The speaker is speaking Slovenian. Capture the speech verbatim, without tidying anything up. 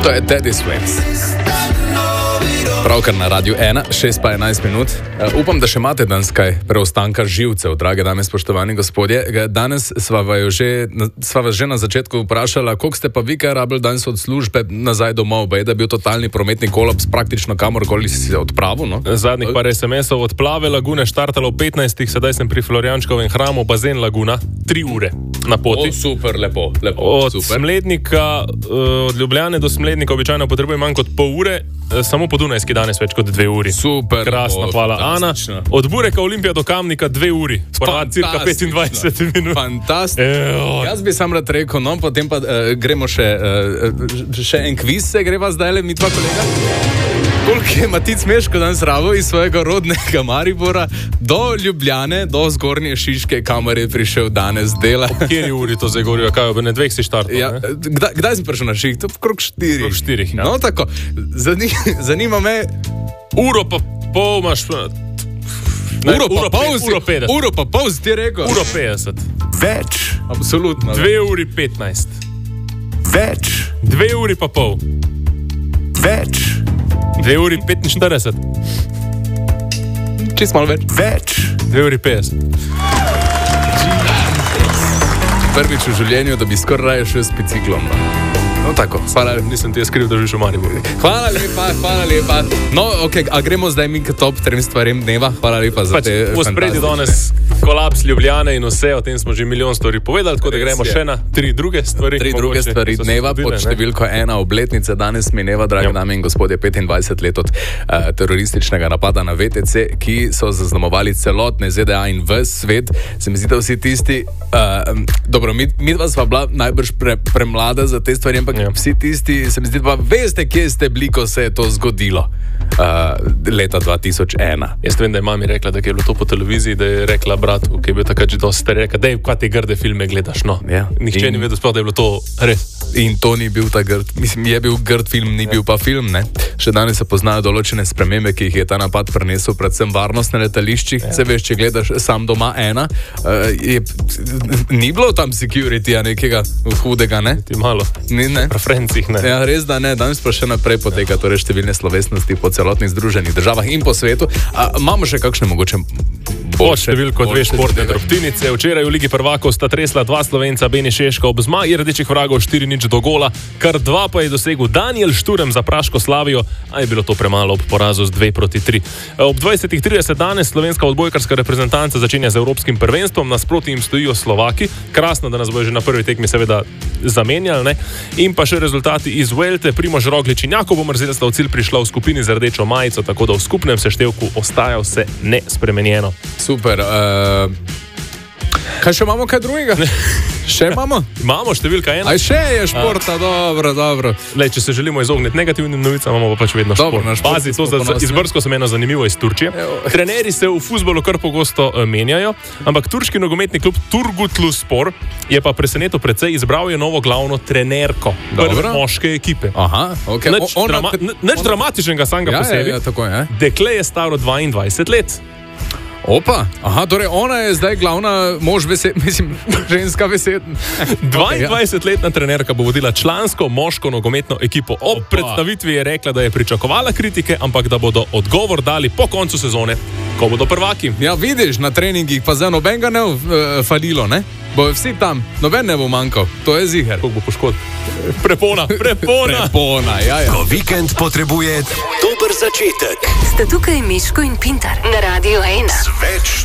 To je Teddy Swims. Pravkar na Radiu ena, šest pa enajst minut. Uh, upam, da še imate danes kaj preostanka živcev, drage dame, spoštovani gospodje. Danes sva vas že, že na začetku vprašala, koliko ste pa vi kaj rabili danes od službe nazaj domov, bej, da je bil totalni prometni kolaps praktično kamorkoli si se odpravil. No? Zadnjih par es em esov od Plave lagune štartalo ob petnajstih, sedaj sem pri Florjančkovem hramu, bazen laguna, tri ure na poti. O, super, lepo, lepo. Od super. Smlednika, od Ljubljane do Smlednika običajno potrebuje manj kot pol ure, samo po Dunajski danes več kot dve uri. Super. Krasno, hvala Ana. Od Bureka Olimpija do Kamnika dve uri. Prva cirka petindvajset minut. Fantastično. Jaz bi sam rad rekel, no, potem pa uh, gremo še, uh, še en kviz se greva zdaj le, mi dva kolega. Koliko je Matic Meško danes ravo iz svojega rodnega Maribora do Ljubljane, do Zgornje Šiške, kamor je prišel danes dela. Po kjeri uri to zdaj govorijo? Kaj, ob ne dveh si štartal? Ja, kdaj, kdaj si prišel na šiht? Krok štirih. Krok štirih, ja. No, tako. Zani, zanima me... Uro pa pol imaš... Ne, uro, uro, pa pol si, uro petdeset. Uro pa pol si ti rekel. Uro petdeset. Več. Absolutno. Dve uri petnajst. Več. Dve uri pa pol. Več. Dve uri petinštirideset. Čist malo več. Več. Dve uri petdeset. Prvič v življenju, da bi skoraj raje šel s biciklom. No tako, hvala, nisem ti je skriv, da živiš v Mariboru. Hvala lepa, hvala lepa. No, ok, a gremo zdaj mi k top trem stvarem dneva. Hvala lepa za pač, te v spredi danes kolaps Ljubljane in vse, o tem smo že milijon stvari povedali, tako da gremo še na tri druge stvari. Tri druge stvari dneva, pod številko ena obletnice danes mineva, drage ja. dame in gospodje, petindvajset let od uh, terorističnega napada na ve te ce, ki so zaznamovali celotne ze de a in ves svet. Se mi zdi, da vsi tisti, uh, dobro, mi, mi dva sva bila najbrž pre, premlada za te stvari, ampak ja. vsi tisti, se mi zdi, da veste, kje ste bili, ko se je to zgodilo. Uh, leta dva tisoč ena. Jaz vem, da je mami rekla, da je bilo to po televiziji, da je rekla bratu, ki je bil takrat že dosti star, rekla, dej, kaj te grde filme gledaš, no. Ja. Nihče in, ni vedel sploh, da je bilo to res. In to ni bil ta grd, mislim, je bil grd film, ni ja. bil pa film, ne. Še danes se poznajo določene spremembe, ki jih je ta napad prinesel, predvsem varnost na letališčih. Ja. Se veš, če gledaš sam doma ena, uh, je, ni bilo tam security-a nekega hudega, ne? Ti malo. Ni, ne? Preferencih, ne. Ja, res da ne, danes pa še naprej poteka, ja. torej številne slovesnosti po celotnih združenih državah in po svetu. A, imamo še kakšne mogoče boljše? Številko dve športne drobtinice. Včeraj v Ligi prvakov sta tresla dva Slovenca, Beni Šeško ob zmagi rdečih vragov štiri nič do gola, kar dva pa je dosegel Daniel Šturm za Praško Slavijo, a je bilo to premalo ob porazu z dve proti tri. Ob dvajset trideset danes slovenska odbojkarska reprezentanca začenja z evropskim prvenstvom, nasproti jim stojijo Slovaki. Krasno, da nas bojo že na prvi tekmi seveda zamenjali, ne? In pa še rezultati iz Vuelte. Primož Roglič in Jakob Mrzelj sta v cilj prišla v skupini z rdečo majico, tako da v skupnem seštevku ostaja vse nespremenjeno. Super. Uh, kaj še imamo, kaj drugega? Še imamo? Imamo številka ena. Aj še je športa, A. dobro, dobro. Lej, če se želimo izogniti negativnim novicam, imamo pa pač vedno dobro, šport. Pazi, to za, izbrsko sem eno zanimivo iz Turčije. Trenerji se v fuzbolu kar pogosto uh, menjajo, ampak turški nogometni klub Turgutluspor je pa presenetil precej, izbral je novo glavno trenerko prve moške ekipe. Aha, ok. Nič, ona, drama, nič dramatičnega samega ja, po sebi. Ja, ja, tako je. Dekle je staro dvaindvajset let. Opa, aha, torej ona je zdaj glavna mož besed, mislim, ženska besed. dvaindvajsetletna trenerka bo vodila člansko moško nogometno ekipo. Ob Opa. predstavitvi je rekla, da je pričakovala kritike, ampak da bodo odgovor dali po koncu sezone, ko bodo prvaki. Ja, vidiš, na treningih pa za nobenega ne uh, falilo, ne? Bojo vsi tam, noben ne bo manjkal, to je ziher. Kako bo poškodil? Prepona, prepona. Prepona, ja, ja. Ko vikend potrebuje dober začetek. Sta tukaj Miško in Pintar na Radiu ena. Več